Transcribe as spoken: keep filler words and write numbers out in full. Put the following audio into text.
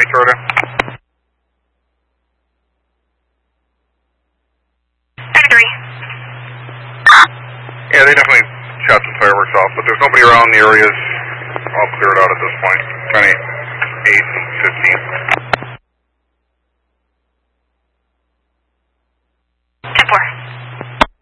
twenty, Toyota. Victory. Yeah, they definitely shot some fireworks off, but there's nobody around the areas. All cleared out at this point. twenty-eight and fifteen.